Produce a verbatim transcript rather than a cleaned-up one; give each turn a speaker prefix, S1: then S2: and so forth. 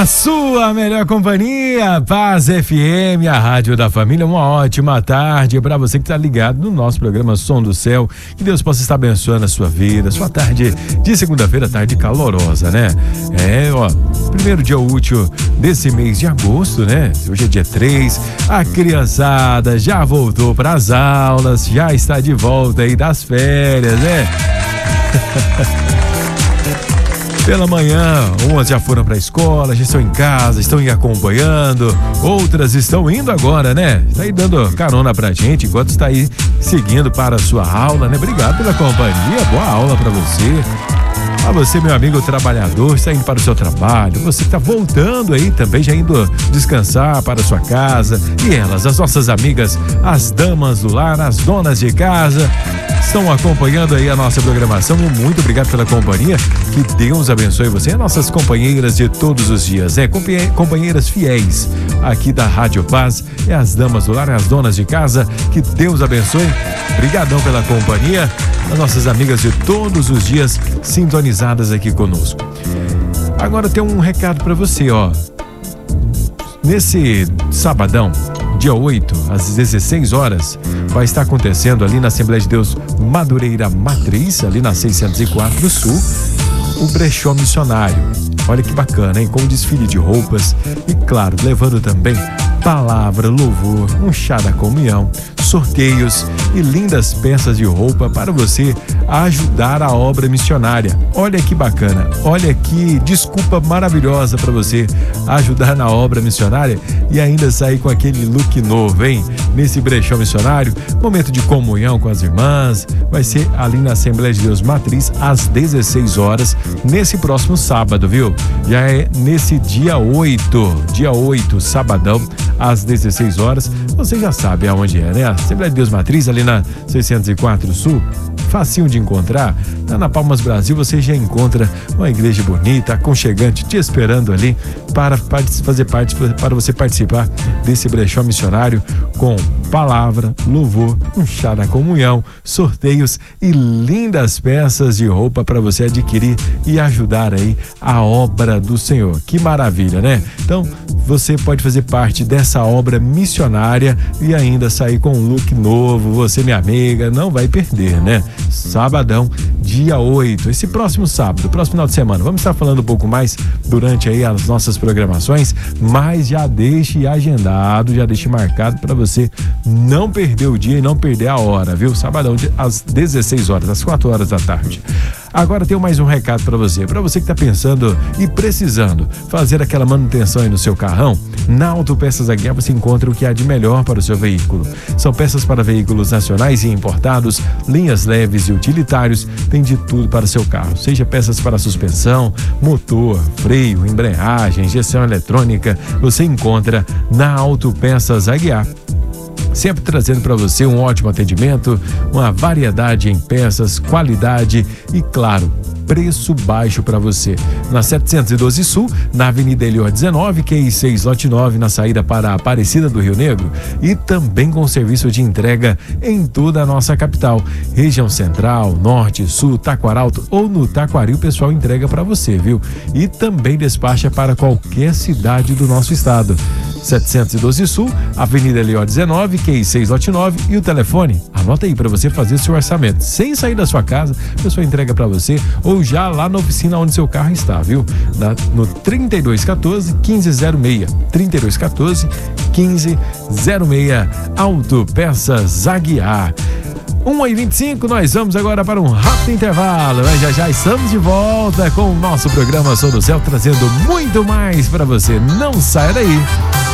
S1: A sua melhor companhia, Paz F M, a rádio da família. Uma ótima tarde para você que está ligado no nosso programa Som do Céu. Que Deus possa estar abençoando a sua vida, sua tarde de segunda-feira, tarde calorosa, né? É, ó, primeiro dia útil desse mês de agosto, né? Hoje é dia três, a criançada já voltou para as aulas, já está de volta aí das férias, né? Pela manhã, umas já foram para a escola, já estão em casa, estão acompanhando, outras estão indo agora, né? Está aí dando carona pra gente, enquanto está aí seguindo para a sua aula, né? Obrigado pela companhia, boa aula para você. A você, meu amigo trabalhador, está indo para o seu trabalho, você que está voltando aí também, já indo descansar para a sua casa. E elas, as nossas amigas, as damas do lar, as donas de casa, estão acompanhando aí a nossa programação. Muito obrigado pela companhia, que Deus abençoe você, nossas companheiras de todos os dias, né? Companheiras fiéis aqui da Rádio Paz, é as damas do lar, as donas de casa, que Deus abençoe. Obrigadão pela companhia, as nossas amigas de todos os dias sintonizadas aqui conosco. Agora tem um recado para você, ó. Nesse sabadão, dia oito, às dezesseis horas, vai estar acontecendo ali na Assembleia de Deus Madureira Matriz, ali na seiscentos e quatro Sul, o brechó missionário. Olha que bacana, hein? Com desfile de roupas e, claro, levando também palavra, louvor, um chá da comunhão, sorteios e lindas peças de roupa para você ajudar a obra missionária. Olha que bacana, olha que desculpa maravilhosa para você ajudar na obra missionária e ainda sair com aquele look novo, hein? Nesse brechó missionário, momento de comunhão com as irmãs, vai ser ali na Assembleia de Deus Matriz às dezesseis horas, nesse próximo sábado, viu? Já é nesse dia oito, dia oito, sabadão, às dezesseis horas, você já sabe aonde é, né? A Assembleia de Deus Matriz, ali na seiscentos e quatro Sul, facinho de encontrar. Na Palmas Brasil você já encontra uma igreja bonita, aconchegante, te esperando ali para fazer parte, para você participar desse brechó missionário com palavra, louvor, um chá da comunhão, sorteios e lindas peças de roupa para você adquirir e ajudar aí a obra do Senhor. Que maravilha, né? Então, você pode fazer parte dessa obra missionária e ainda sair com um look novo. Você, minha amiga, não vai perder, né? Sabadão, dia oito, esse próximo sábado, próximo final de semana. Vamos estar falando um pouco mais durante aí as nossas programações, mas já deixe agendado, já deixe marcado para você não perder o dia e não perder a hora, viu? Sabadão, às dezesseis horas, às quatro horas da tarde. Agora tenho mais um recado para você, para você que está pensando e precisando fazer aquela manutenção aí no seu carrão. Na Autopeças Aguiar você encontra o que há de melhor para o seu veículo. São peças para veículos nacionais e importados, linhas leves e utilitários, tem de tudo para o seu carro, seja peças para suspensão, motor, freio, embreagem, injeção eletrônica, você encontra na Autopeças Aguiar. Sempre trazendo para você um ótimo atendimento, uma variedade em peças, qualidade e, claro, preço baixo para você. Na setecentos e doze Sul, na Avenida Elior dezenove, Q I seis, lote nove, na saída para a Aparecida do Rio Negro, e também com serviço de entrega em toda a nossa capital. Região Central, Norte, Sul, Taquaralto ou no Taquari, o pessoal entrega para você, viu? E também despacha para qualquer cidade do nosso estado. setecentos e doze Sul, Avenida Elior dezenove, Q I seis, lote nove, e o telefone, anota aí para você fazer seu orçamento. Sem sair da sua casa, a pessoa entrega para você ou já lá na oficina onde seu carro está, viu? Na, no trinta e dois quatorze, quinze zero seis, trinta e dois quatorze, quinze zero seis, Autopeças Aguiar. uma e vinte e cinco, nós vamos agora para um rápido intervalo, mas já já estamos de volta com o nosso programa Som do Céu, trazendo muito mais para você. Não saia daí.